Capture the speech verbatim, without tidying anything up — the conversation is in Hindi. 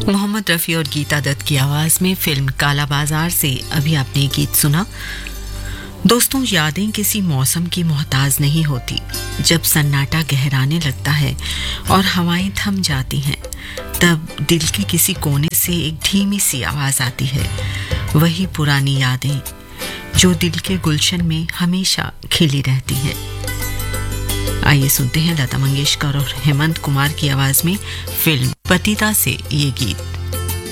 मोहम्मद रफ़ी और गीता दत्त की आवाज में फिल्म काला बाजार से अभी आपने ये गीत सुना। दोस्तों, यादें किसी मौसम की मोहताज नहीं होती। जब सन्नाटा गहराने लगता है और हवाएं थम जाती हैं, तब दिल के किसी कोने से एक धीमी सी आवाज आती है। वही पुरानी यादें जो दिल के गुलशन में हमेशा खिली रहती हैं। आइए सुनते हैं लता मंगेशकर और हेमंत कुमार की आवाज में फिल्म पतिता से ये गीत।